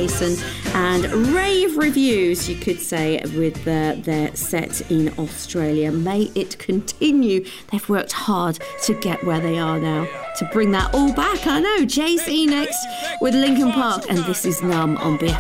Jason, and rave reviews, you could say, with their set in Australia. May it continue. They've worked hard to get where they are now, to bring that all back. I know. JC next with Linkin Park, and this is Numb on BFM.